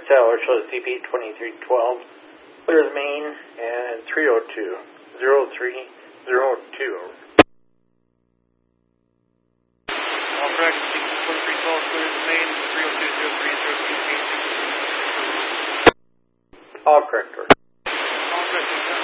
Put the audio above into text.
Tower shows CP 2312. Clear the main and 302. 0302. All correct. CP 2312 clear the main 302 0302. All correct. All correct.